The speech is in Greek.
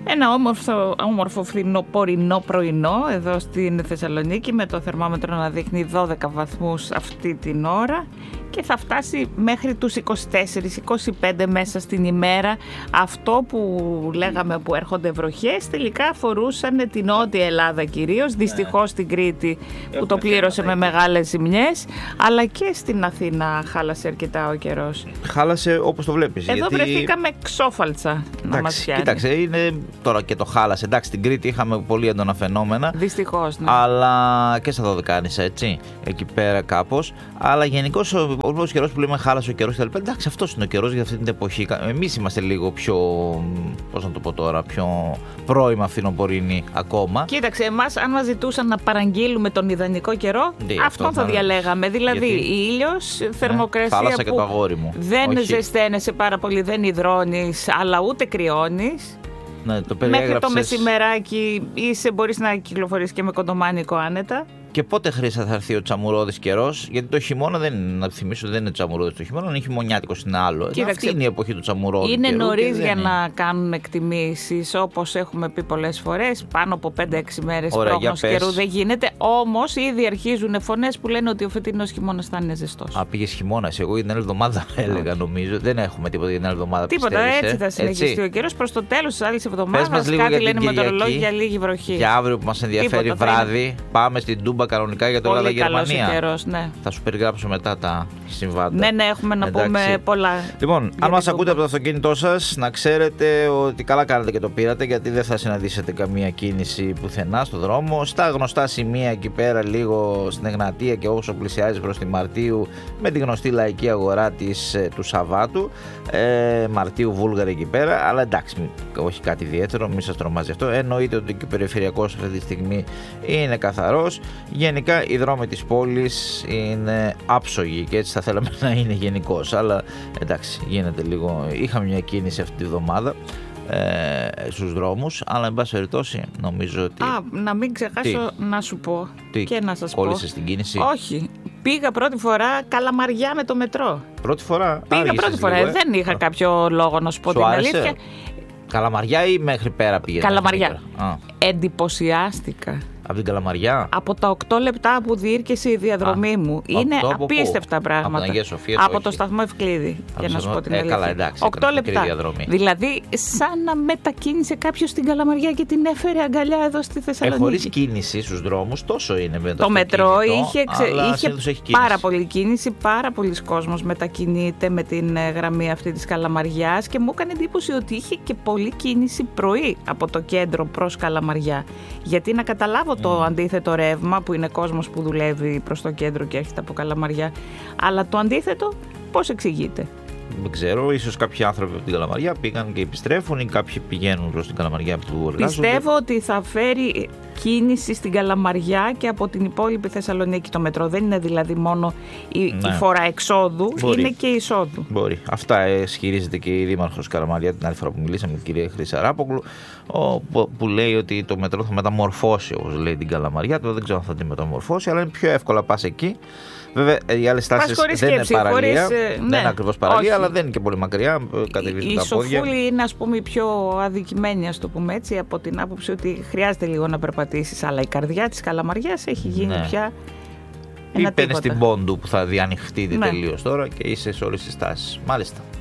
Ένα όμορφο φθινοπορεινό πρωινό εδώ στην Θεσσαλονίκη, με το θερμόμετρο να δείχνει 12 βαθμούς αυτή την ώρα και θα φτάσει μέχρι τους 24-25 μέσα στην ημέρα. Αυτό που λέγαμε που έρχονται βροχές τελικά αφορούσαν την Νότια Ελλάδα κυρίως, δυστυχώς στην Κρήτη που το πλήρωσε με μεγάλες ζημιές, αλλά και στην Αθήνα χάλασε αρκετά ο καιρός. Χάλασε όπως το βλέπεις. Εδώ βρεθήκαμε ξόφαλτσα να μας πιάνει. Κοίταξε, είναι τώρα και το χάλασε. Εντάξει, στην Κρήτη είχαμε πολύ έντονα φαινόμενα. Δυστυχώς, ναι. Αλλά και στα Δωδεκάνησα, έτσι, εκεί πέρα κάπως. Αλλά γενικώς ο καιρός που λέμε χάλασε ο καιρός κτλ. Εντάξει, αυτός είναι ο καιρός για αυτή την εποχή. Εμείς είμαστε λίγο πιο, πώς να το πω τώρα, πιο πρώιμα φθινοπορεινοί ακόμα. Κοίταξε, εμάς αν μας ζητούσαν να παραγγείλουμε τον ιδανικό καιρό, αυτόν θα διαλέγαμε. Δηλαδή, ήλιος, θερμοκρασία θάλασσα που και το αγόρι μου. Δεν ζεσταίνεσαι πάρα πολύ, δεν υδρώνεις, αλλά ούτε κρυώνεις. Ναι, το μέχρι το μεσημεράκι μπορείς να κυκλοφορείς και με κοντομάνικο άνετα. Και πότε χρήστα θα έρθει ο τσαμουρόδης καιρός, γιατί το χειμώνα να θυμίσω δεν είναι τσαμουρόδης το χειμώνα, είναι χειμωνιάτικος είναι άλλο. Αυτή είναι η εποχή του τσαμουρόδη. Είναι νωρίς για να κάνουν εκτιμήσεις, όπως έχουμε πει πολλές φορές. Πάνω από 5-6 μέρες πρόγνωση καιρού δεν γίνεται. Όμως ήδη αρχίζουν φωνές που λένε ότι ο φετινός χειμώνας θα είναι ζεστός. Α, πήγες χειμώνας. Εγώ για την άλλη εβδομάδα έλεγα, νομίζω. Δεν έχουμε τίποτα για την άλλη εβδομάδα. Τίποτα, έτσι θα συνεχιστεί ο καιρός. Προς το τέλος της άλλης εβδομάδας κάτι λένε μετεωρολόγοι για λίγη βροχή. Για αύριο που μας ενδιαφέρει βράδυ, πάμε στην Τούμπα κανονικά για το Ελλάδα-Γερμανία. Ναι. Θα σου περιγράψω μετά τα συμβάντα. Ναι, έχουμε να πούμε πολλά. Λοιπόν, αν μας ακούτε από το αυτοκίνητό σας, να ξέρετε ότι καλά κάνετε και το πήρατε, γιατί δεν θα συναντήσετε καμία κίνηση πουθενά στο δρόμο. Στα γνωστά σημεία εκεί πέρα, λίγο στην Εγνατία και όσο πλησιάζει προς τη Μαρτίου, με τη γνωστή λαϊκή αγορά του Σαββάτου. Μαρτίου Βούλγαρη εκεί πέρα, αλλά εντάξει, όχι κάτι ιδιαίτερο, μην σας τρομάζει αυτό. Εννοείται ότι και ο περιφερειακός αυτή τη στιγμή είναι καθαρός. Γενικά οι δρόμοι της πόλης είναι άψογοι και έτσι θα θέλαμε να είναι γενικώς, αλλά εντάξει, γίνεται λίγο. Είχαμε μια κίνηση αυτή τη βδομάδα στους δρόμους, αλλά εν πάση περιπτώσει νομίζω ότι. Να μην ξεχάσω να σου πω και να σας πω. Κόλλησες την κίνηση? Όχι. Πήγα πρώτη φορά Καλαμαριά με το μετρό. Πρώτη φορά? Πήγα πρώτη φορά. Δεν είχα κάποιο λόγο να σου πω την αλήθεια. Καλαμαριά ή μέχρι πέρα πήγαινε? Καλαμαριά. Εντυπωσιάστηκα. Από την Καλαμαριά. Από τα 8 λεπτά που διήρκεσε η διαδρομή μου. Είναι απίστευτα πράγματα. Από την Αγία Σοφία. Από το σταθμό Ευκλήδη. Για να σου πω την αλήθεια. Καλά, εντάξει. 8 λεπτά. Δηλαδή, σαν να μετακίνησε κάποιος στην Καλαμαριά και την έφερε αγκαλιά εδώ στη Θεσσαλονίκη. Χωρίς κίνηση στους δρόμους, τόσο είναι με το μετρό. Είχε πάρα πολλή κίνηση. Πάρα πολλοί κόσμος μετακινείται με την γραμμή αυτή της Καλαμαριάς και μου έκανε εντύπωση ότι είχε και πολλή κίνηση πρωί από το κέντρο προς Καλαμαριά. Γιατί να καταλάβω το αντίθετο ρεύμα που είναι κόσμος που δουλεύει προς το κέντρο και έρχεται από Καλαμαριά, αλλά το αντίθετο πώς εξηγείται? Δεν ξέρω, ίσως κάποιοι άνθρωποι από την Καλαμαριά πήγαν και επιστρέφουν ή κάποιοι πηγαίνουν προς την Καλαμαριά που εργάζονται. Πιστεύω ότι θα φέρει κίνηση στην Καλαμαριά και από την υπόλοιπη Θεσσαλονίκη το μετρό. Δεν είναι δηλαδή μόνο η φορά εξόδου, είναι και εισόδου. Μπορεί. Αυτά ισχυρίζεται και η Δήμαρχος Καλαμαριά την άλλη φορά που μιλήσαμε με την κυρία Χρυσαράπογλου, που λέει ότι το μετρό θα μεταμορφώσει, όπως λέει, την Καλαμαριά. Δεν ξέρω αν θα την μεταμορφώσει, αλλά είναι πιο εύκολα πας εκεί. Βέβαια, οι άλλες στάσεις δεν είναι παραλία. Δεν είναι ακριβώς παραλία, αλλά δεν είναι και πολύ μακριά. Η Σοφούλη είναι, ας πούμε, η πιο αδικημένη, ας το πούμε έτσι, από την άποψη ότι χρειάζεται λίγο να περπατήσεις. Αλλά η καρδιά της Καλαμαριάς έχει γίνει πια. Ή παίρνεις στην Πόντου που θα διανοιχτεί τελείως τώρα και είσαι σε όλες τις στάσεις. Μάλιστα.